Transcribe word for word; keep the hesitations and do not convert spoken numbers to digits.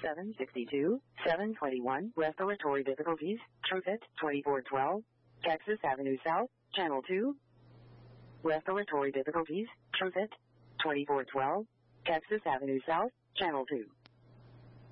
seven sixty-two, seven twenty-one, respiratory difficulties, TrueFit, twenty-four twelve, Texas Avenue South, Channel two. Respiratory difficulties, TrueFit, twenty-four twelve, Texas Avenue South, Channel two.